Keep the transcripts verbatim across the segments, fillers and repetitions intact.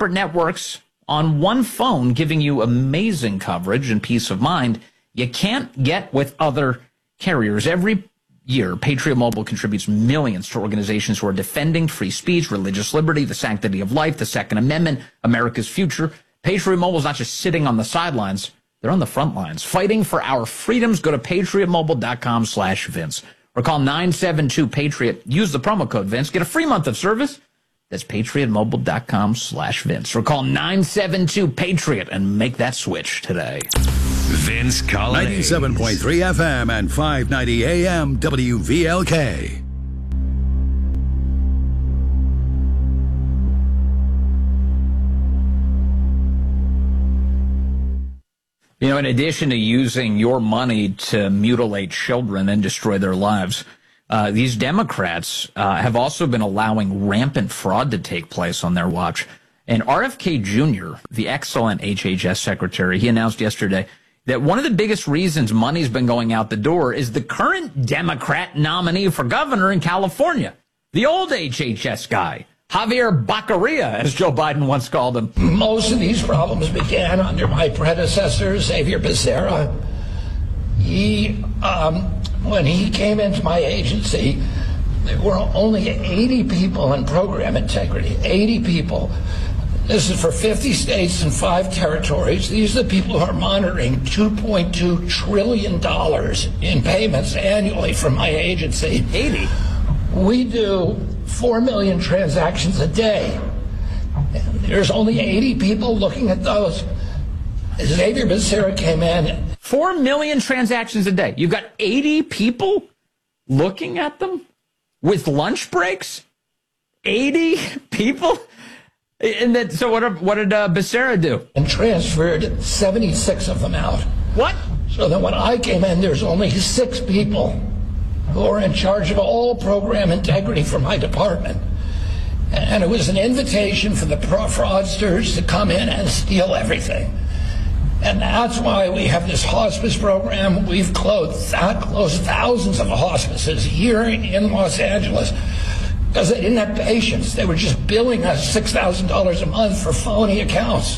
separate networks on one phone, giving you amazing coverage and peace of mind you can't get with other carriers. Every year, Patriot Mobile contributes millions to organizations who are defending free speech, religious liberty, the sanctity of life, the Second Amendment, America's future. Patriot Mobile is not just sitting on the sidelines. They're on the front lines, fighting for our freedoms. Go to patriotmobile.com slash Vince or call nine seven two Patriot. Use the promo code Vince. Get a free month of service. That's patriotmobile.com slash Vince or call nine seven two Patriot and make that switch today. Vince Collins. ninety-seven point three F M and five ninety A M W V L K. You know, in addition to using your money to mutilate children and destroy their lives, uh, these Democrats uh, have also been allowing rampant fraud to take place on their watch. And R F K Junior, the excellent H H S secretary, he announced yesterday that one of the biggest reasons money's been going out the door is the current Democrat nominee for governor in California, the old H H S guy, Javier Baccaria, as Joe Biden once called him. Most of these problems began under my predecessor, Xavier Becerra. He, um, when he came into my agency, there were only eighty people in program integrity, eighty people. This is for fifty states and five territories. These are the people who are monitoring two point two trillion dollars in payments annually from my agency. eighty? We do four million transactions a day. And there's only eighty people looking at those. Xavier Becerra came in. Four million transactions a day. You've got eighty people looking at them with lunch breaks? eighty people? And then, so what, what did uh, Becerra do? And transferred seventy-six of them out. What? So that when I came in, there's only six people who are in charge of all program integrity for my department. And it was an invitation for the fraudsters to come in and steal everything. And that's why we have this hospice program. We've closed, closed thousands of hospices here in Los Angeles because they didn't have patients. They were just billing us six thousand dollars a month for phony accounts.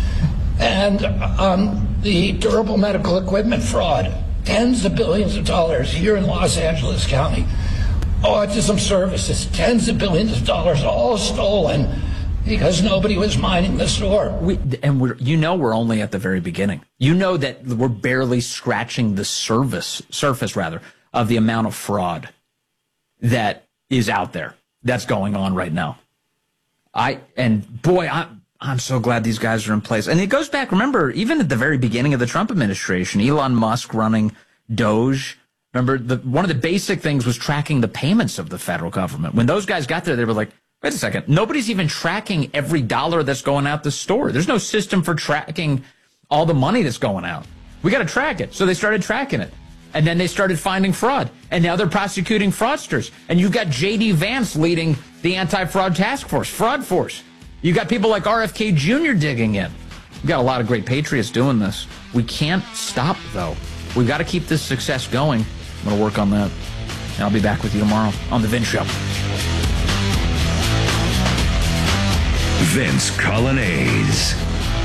And um, the durable medical equipment fraud, tens of billions of dollars here in Los Angeles County. Autism services, tens of billions of dollars, all stolen because nobody was minding the store. We, and we're, you know we're only at the very beginning. You know that we're barely scratching the surface, surface rather, of the amount of fraud that is out there, that's going on right now. I and boy, I'm, I'm so glad these guys are in place. And it goes back, remember, even at the very beginning of the Trump administration, Elon Musk running Doge. Remember, the, one of the basic things was tracking the payments of the federal government. When those guys got there, they were like, wait a second, nobody's even tracking every dollar that's going out the store. There's no system for tracking all the money that's going out. We got to track it. So they started tracking it. And then they started finding fraud. And now they're prosecuting fraudsters. And you've got J D Vance leading the anti-fraud task force, fraud force. You got people like R F K Junior digging in. We've got a lot of great patriots doing this. We can't stop, though. We've got to keep this success going. I'm going to work on that. And I'll be back with you tomorrow on The Vince Show. Vince Colonnades.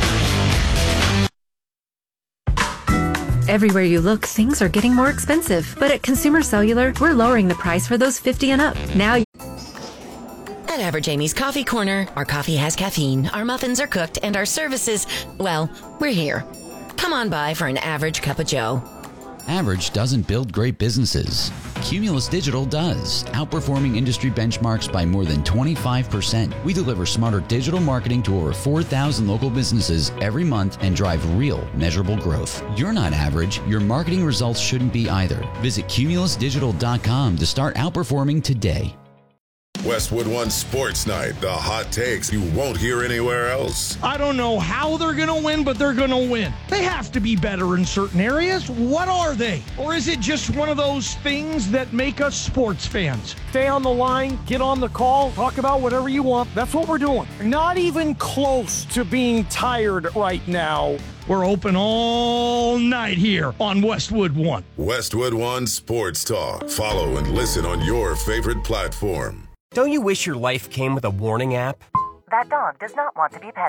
Everywhere you look, things are getting more expensive. But at Consumer Cellular, we're lowering the price for those fifty and up. Now, at Average Amy's Coffee Corner, our coffee has caffeine, our muffins are cooked, and our services, well, we're here. Come on by for an average cup of joe. Average doesn't build great businesses. Cumulus Digital does, outperforming industry benchmarks by more than twenty-five percent. We deliver smarter digital marketing to over four thousand local businesses every month and drive real, measurable growth. You're not average. Your marketing results shouldn't be either. Visit cumulus digital dot com to start outperforming today. Westwood One Sports Night, the hot takes you won't hear anywhere else. I don't know how they're going to win, but they're going to win. They have to be better in certain areas. What are they? Or is it just one of those things that make us sports fans? Stay on the line, get on the call, talk about whatever you want. That's what we're doing. Not even close to being tired right now. We're open all night here on Westwood One. Westwood One Sports Talk. Follow and listen on your favorite platform. Don't you wish your life came with a warning app? That dog does not want to be petted.